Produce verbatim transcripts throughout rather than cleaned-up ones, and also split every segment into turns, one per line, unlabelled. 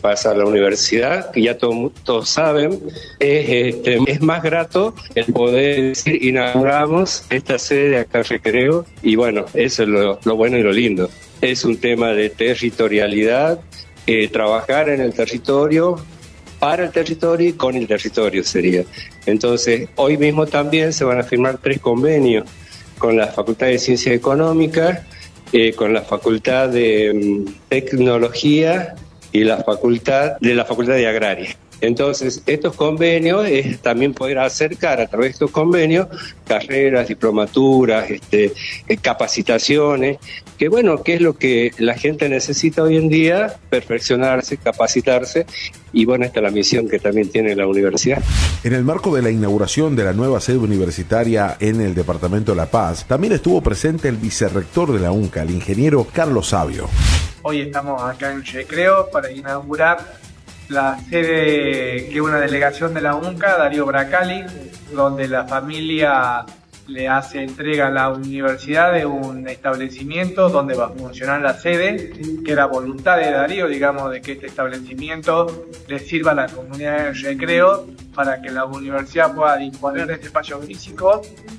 pasa a la universidad, que ya todo, todos saben, es, este, es más grato el poder decir, inauguramos esta sede acá en Recreo, y bueno, eso es lo, lo bueno y lo lindo. Es un tema de territorialidad, eh, trabajar en el territorio, para el territorio y con el territorio sería. Entonces, hoy mismo también se van a firmar tres convenios con la Facultad de Ciencias Económicas, eh, con la Facultad de um, Tecnología y la Facultad de la Facultad de Agraria. Entonces, estos convenios es también poder acercar a través de estos convenios carreras, diplomaturas, este, eh, capacitaciones, que bueno, que es lo que la gente necesita hoy en día, perfeccionarse, capacitarse, y bueno, esta es la misión que también tiene la universidad.
En el marco de la inauguración de la nueva sede universitaria en el departamento de La Paz, también estuvo presente el vicerrector de la UNCA, el ingeniero Carlos Sabio.
Hoy estamos acá en Recreo para inaugurar la sede que es una delegación de la UNCA, Darío Bracali, donde la familia le hace entrega a la universidad de un establecimiento donde va a funcionar la sede, que era voluntad de Darío, digamos, de que este establecimiento le sirva a la comunidad de Recreo para que la universidad pueda disponer de este espacio físico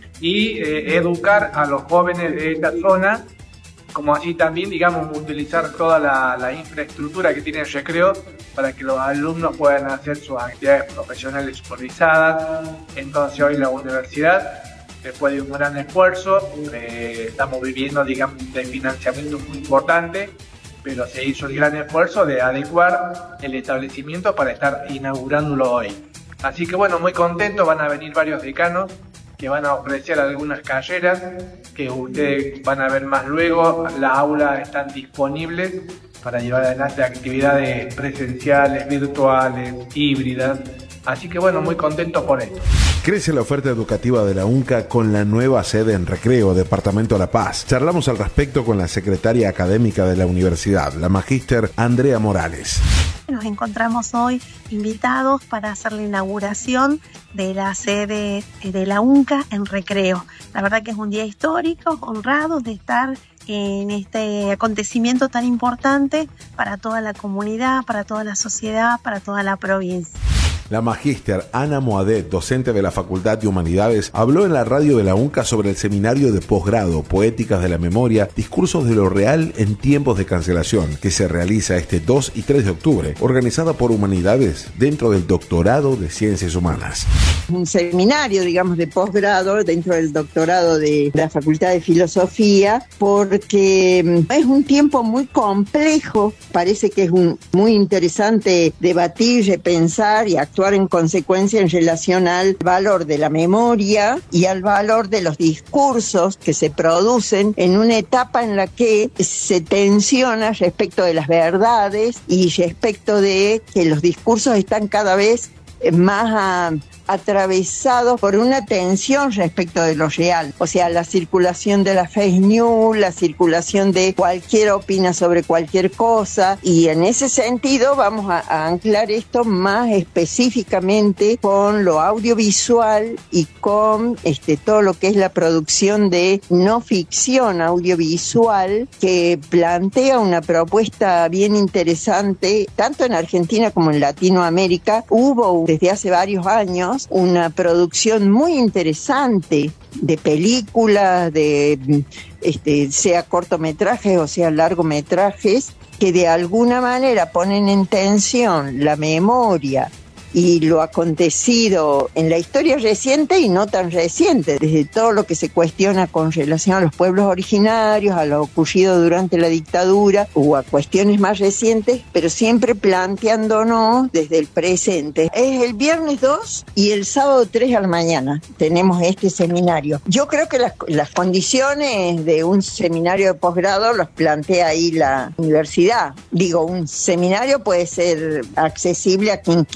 y eh, educar a los jóvenes de esta zona, como así también, digamos, utilizar toda la, la infraestructura que tiene el Recreo para que los alumnos puedan hacer sus actividades profesionales supervisadas. Entonces hoy la universidad, después de un gran esfuerzo, eh, estamos viviendo, digamos, de financiamiento muy importante, pero se hizo el gran esfuerzo de adecuar el establecimiento para estar inaugurándolo hoy. Así que bueno, muy contentos, van a venir varios decanos que van a ofrecer algunas carreras que ustedes van a ver más luego. Las aulas están disponibles para llevar adelante actividades presenciales, virtuales, híbridas. Así que bueno, muy contento por esto.
Crece la oferta educativa de la UNCA con la nueva sede en Recreo, departamento de La Paz. Charlamos al respecto con la secretaria académica de la universidad, la magíster Andrea Morales.
Nos encontramos hoy invitados para hacer la inauguración de la sede de la UNCA en Recreo. La verdad que es un día histórico, honrados de estar en este acontecimiento tan importante para toda la comunidad, para toda la sociedad, para toda la provincia.
La magíster Ana Moadet, docente de la Facultad de Humanidades, habló en la radio de la UNCA sobre el seminario de posgrado Poéticas de la Memoria, Discursos de lo Real en Tiempos de Cancelación, que se realiza este dos y tres de octubre, organizada por Humanidades dentro del Doctorado de Ciencias Humanas.
Un seminario, digamos, de posgrado dentro del doctorado de la Facultad de Filosofía, porque es un tiempo muy complejo. Parece que es un, muy interesante debatir, repensar y actuar en consecuencia en relación al valor de la memoria y al valor de los discursos que se producen en una etapa en la que se tensiona respecto de las verdades y respecto de que los discursos están cada vez más a, atravesados por una tensión respecto de lo real, o sea, la circulación de la fake news, la circulación de cualquier opina sobre cualquier cosa, y en ese sentido vamos a, a anclar esto más específicamente con lo audiovisual y con este, todo lo que es la producción de no ficción audiovisual, que plantea una propuesta bien interesante, tanto en Argentina como en Latinoamérica. Hubo desde hace varios años una producción muy interesante de películas, de este, sea cortometrajes o sea largometrajes, que de alguna manera ponen en tensión la memoria y lo acontecido en la historia reciente y no tan reciente, desde todo lo que se cuestiona con relación a los pueblos originarios, a lo ocurrido durante la dictadura o a cuestiones más recientes, pero siempre planteándonos desde el presente. Es el viernes dos y el sábado tres a la mañana tenemos este seminario. Yo creo que las, las condiciones de un seminario de posgrado los plantea ahí la universidad. Digo, un seminario puede ser accesible a quien quiera cursar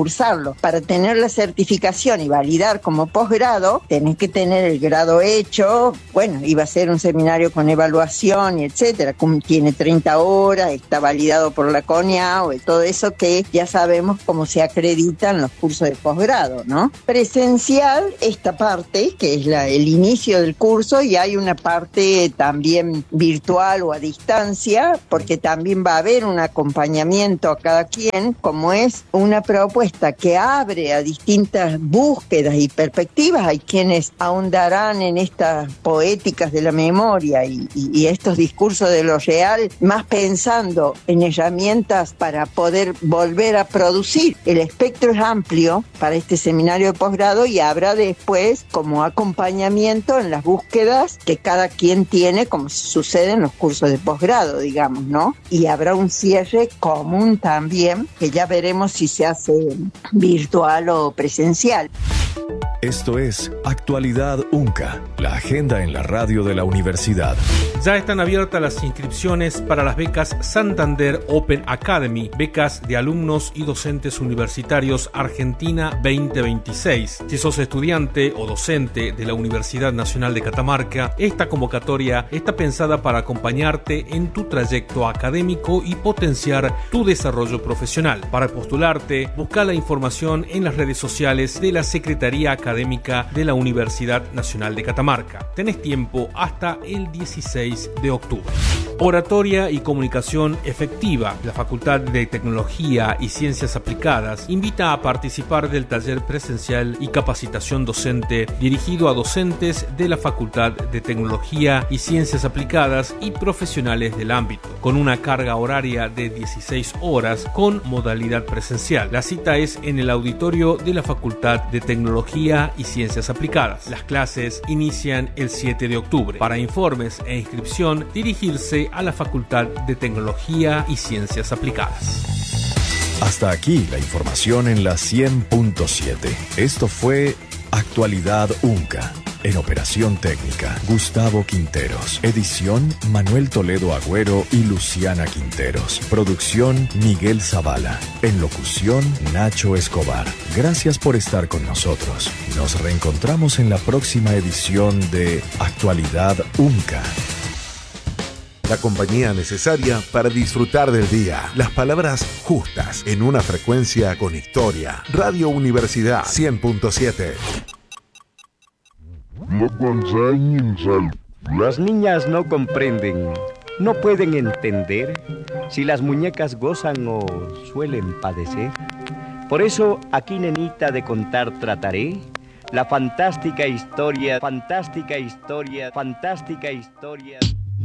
cursarlo. Para tener la certificación y validar como posgrado, tenés que tener el grado hecho. Bueno, iba a ser un seminario con evaluación y etcétera. Tiene treinta horas, está validado por la CONIAO y todo eso que ya sabemos cómo se acreditan los cursos de posgrado, ¿no? Presencial, esta parte, que es la, el inicio del curso, y hay una parte también virtual o a distancia, porque también va a haber un acompañamiento a cada quien, como es una propuesta que abre a distintas búsquedas y perspectivas. Hay quienes ahondarán en estas poéticas de la memoria y, y, y estos discursos de lo real, más pensando en herramientas para poder volver a producir. El espectro es amplio para este seminario de posgrado y habrá después como acompañamiento en las búsquedas que cada quien tiene, como sucede en los cursos de posgrado, digamos, ¿no? Y habrá un cierre común también, que ya veremos si se hace virtual o presencial.
Esto es Actualidad UNCA, la agenda en la radio de la universidad.
Ya están abiertas las inscripciones para las becas Santander Open Academy, becas de alumnos y docentes universitarios Argentina veinte veintiséis. Si sos estudiante o docente de la Universidad Nacional de Catamarca, esta convocatoria está pensada para acompañarte en tu trayecto académico y potenciar tu desarrollo profesional. Para postularte, busca la información en las redes sociales de la Secretaría Académica de la Universidad Nacional de Catamarca. Tenés tiempo hasta el dieciséis de octubre. Oratoria y comunicación efectiva. La Facultad de Tecnología y Ciencias Aplicadas invita a participar del taller presencial y capacitación docente dirigido a docentes de la Facultad de Tecnología y Ciencias Aplicadas y profesionales del ámbito, con una carga horaria de dieciséis horas con modalidad presencial. La cita es en el auditorio de la Facultad de Tecnología y Ciencias Aplicadas. Las clases inician el siete de octubre. Para informes e inscripción, dirigirse a la Facultad de Tecnología y Ciencias Aplicadas.
Hasta aquí la información en la cien punto siete. Esto fue Actualidad UNCA. En operación técnica, Gustavo Quinteros. Edición, Manuel Toledo Agüero y Luciana Quinteros. Producción, Miguel Zavala. En locución, Nacho Escobar. Gracias por estar con nosotros. Nos reencontramos en la próxima edición de Actualidad UNCA.
La compañía necesaria para disfrutar del día. Las palabras justas en una frecuencia con historia. Radio Universidad cien punto siete.
Las niñas no comprenden, no pueden entender si las muñecas gozan o suelen padecer. Por eso aquí, nenita, de contar trataré la fantástica historia, fantástica historia, fantástica historia.